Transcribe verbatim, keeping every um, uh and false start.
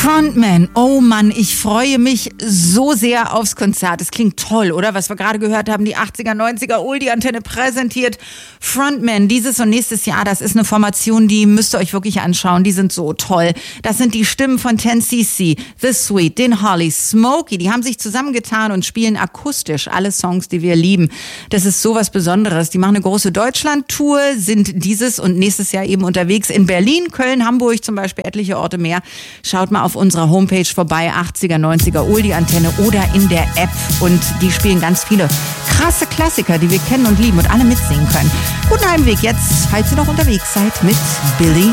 Frontman, oh Mann, ich freue mich so sehr aufs Konzert. Es klingt toll, oder? Was wir gerade gehört haben, die achtziger, neunziger Oldie-Antenne präsentiert. Frontman, dieses und nächstes Jahr, das ist eine Formation, die müsst ihr euch wirklich anschauen. Die sind so toll. Das sind die Stimmen von ten C C, The Sweet, den Holly, Smokey. Die haben sich zusammengetan und spielen akustisch alle Songs, die wir lieben. Das ist sowas Besonderes. Die machen eine große Deutschland-Tour, sind dieses und nächstes Jahr eben unterwegs in Berlin, Köln, Hamburg zum Beispiel, etliche Orte mehr. Schaut mal auf unserer Homepage vorbei, achtziger, neunziger Oldie-Antenne oder in der App. Und die spielen ganz viele krasse Klassiker, die wir kennen und lieben und alle mitsingen können. Guten Heimweg jetzt, falls ihr noch unterwegs seid, mit Billie